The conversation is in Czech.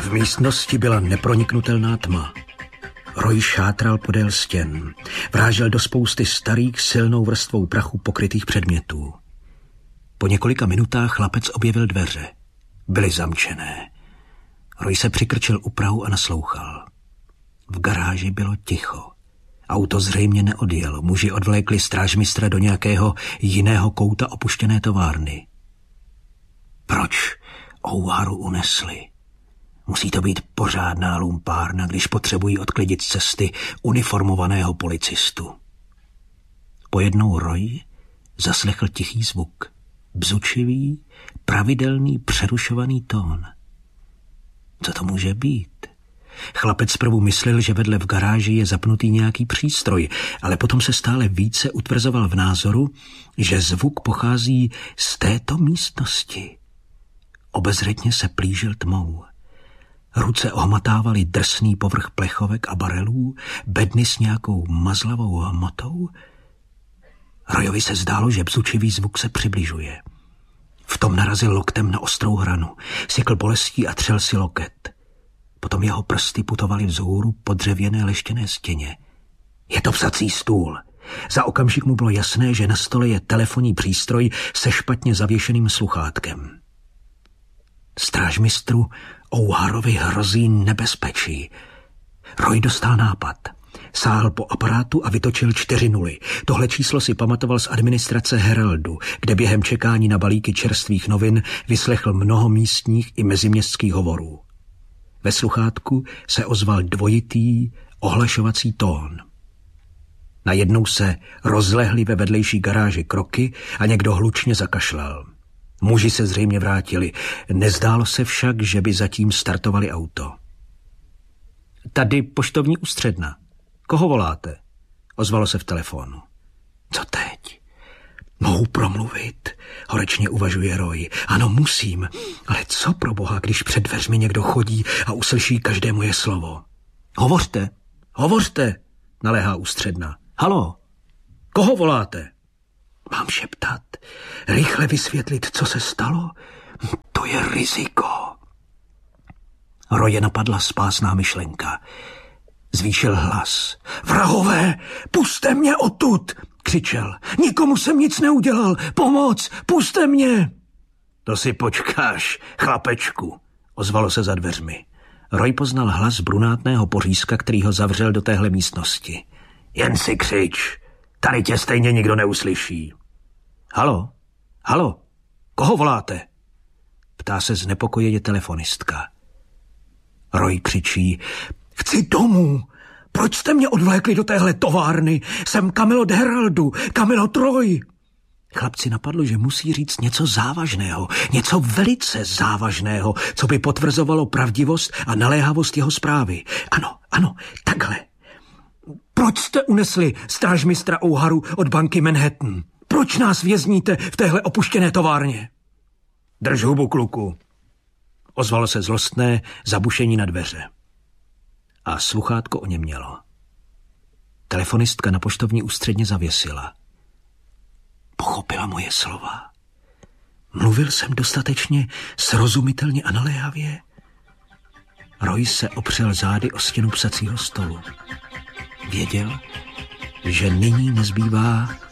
V místnosti byla neproniknutelná tma. Roy šátral podél stěn. Vrážel do spousty starých silnou vrstvou prachu pokrytých předmětů. Po několika minutách chlapec objevil dveře. Byly zamčené. Roy se přikrčil u prahu a naslouchal. V garáži bylo ticho. Auto zřejmě neodjelo. Muži odvlékli strážmistra do nějakého jiného kouta opuštěné továrny. Proč O'Haru unesli? Musí to být pořádná lumpárna, když potřebují odklidit z cesty uniformovaného policistu. Pojednou Roy zaslechl tichý zvuk. Bzučivý, pravidelný, přerušovaný tón. Co to může být? Chlapec zprvu myslel, že vedle v garáži je zapnutý nějaký přístroj, ale potom se stále více utvrzoval v názoru, že zvuk pochází z této místnosti. Obezřetně se plížil tmou. Ruce ohmatávaly drsný povrch plechovek a barelů, bedny s nějakou mazlavou hmotou. Royovi se zdálo, že bzučivý zvuk se přibližuje. V tom narazil loktem na ostrou hranu, sykl bolestí a třel si loket. Potom jeho prsty putovaly vzhůru po dřevěné leštěné stěně. Je to psací stůl. Za okamžik mu bylo jasné, že na stole je telefonní přístroj se špatně zavěšeným sluchátkem. Strážmistru O'Harovi hrozí nebezpečí. Roy dostal nápad. Sáhl po aparátu a vytočil 4 nuly. Tohle číslo si pamatoval z administrace Heraldu, kde během čekání na balíky čerstvých novin vyslechl mnoho místních i meziměstských hovorů. Ve sluchátku se ozval dvojitý ohlašovací tón. Najednou se rozlehly ve vedlejší garáži kroky a někdo hlučně zakašlal. Muži se zřejmě vrátili. Nezdálo se však, že by zatím startovali auto. Tady poštovní ústředna. Koho voláte? Ozvalo se v telefonu. Co teď? Mohu promluvit, horečně uvažuje Roy. Ano, musím, ale co pro boha, když před dveřmi někdo chodí a uslyší každé moje slovo? Hovořte, naléhá ústředna. Halo, koho voláte? Mám šeptat, rychle vysvětlit, co se stalo? To je riziko. Roye napadla spásná myšlenka. Zvýšil hlas. Vrahové, pusťte mě odtud, křičel. Nikomu jsem nic neudělal, pomoc, pusťte mě. To si počkáš, chlapečku, ozvalo se za dveřmi. Roy poznal hlas brunátného pořízka, který ho zavřel do téhle místnosti. Jen si křič, tady tě stejně nikdo neuslyší. Halo, koho voláte? Ptá se znepokojeně telefonistka. Roy křičí, chci domů, proč jste mě odvlékli do téhle továrny? Jsem Camillo de Heraldu, Camillo Troy. Chlapci napadlo, že musí říct něco závažného, něco velice závažného, co by potvrzovalo pravdivost a naléhavost jeho zprávy. Ano, takhle. Proč jste unesli strážmistra O'Haru od banky Manhattan? Proč nás vězníte v téhle opuštěné továrně? Drž hubu, kluku. Ozvalo se zlostné zabušení na dveře. A sluchátko oněmělo. Telefonistka na poštovní ústředně zavěsila. Pochopila moje slova. Mluvil jsem dostatečně srozumitelně a naléhavě. Roy se opřel zády o stěnu psacího stolu. Věděl, že nyní nezbývá